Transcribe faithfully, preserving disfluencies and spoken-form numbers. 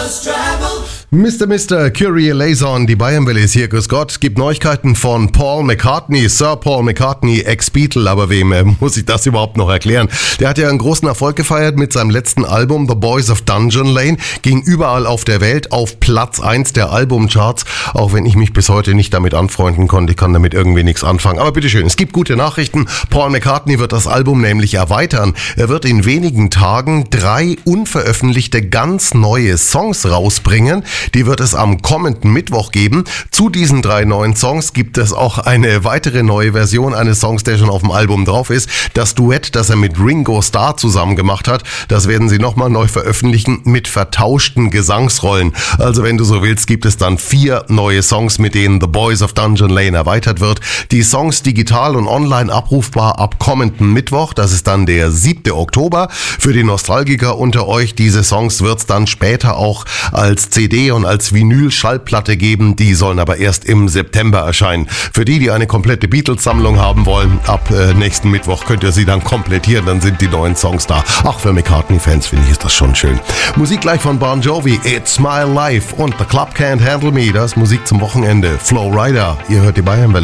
Mister Mister Kyrie Eleison, die Bayernwelle ist hier, grüß Gott. Gibt Neuigkeiten von Paul McCartney, Sir Paul McCartney, Ex-Beatle, aber wem äh, muss ich das überhaupt noch erklären? Der hat ja einen großen Erfolg gefeiert mit seinem letzten Album The Boys of Dungeon Lane, ging überall auf der Welt auf Platz eins der Albumcharts, auch wenn ich mich bis heute nicht damit anfreunden konnte, ich kann damit irgendwie nichts anfangen. Aber bitteschön, es gibt gute Nachrichten. Paul McCartney wird das Album nämlich erweitern. Er wird in wenigen Tagen drei unveröffentlichte, ganz neue Songs rausbringen. Die wird es am kommenden Mittwoch geben. Zu diesen drei neuen Songs gibt es auch eine weitere neue Version eines Songs, der schon auf dem Album drauf ist. Das Duett, das er mit Ringo Starr zusammen gemacht hat, das werden sie nochmal neu veröffentlichen mit vertauschten Gesangsrollen. Also wenn du so willst, gibt es dann vier neue Songs, mit denen The Boys of Dungeon Lane erweitert wird. Die Songs digital und online abrufbar ab kommenden Mittwoch. Das ist dann der siebte Oktober. Für die Nostalgiker unter euch, diese Songs wird es dann später auch als C D und als Vinyl-Schallplatte geben, die sollen aber erst im September erscheinen. Für die, die eine komplette Beatles-Sammlung haben wollen, ab äh, nächsten Mittwoch könnt ihr sie dann komplettieren, dann sind die neuen Songs da. Ach, für McCartney-Fans finde ich ist das schon schön. Musik gleich von Bon Jovi, It's My Life und The Club Can't Handle Me, das ist Musik zum Wochenende. Flow Rider, ihr hört die Bayernwelle.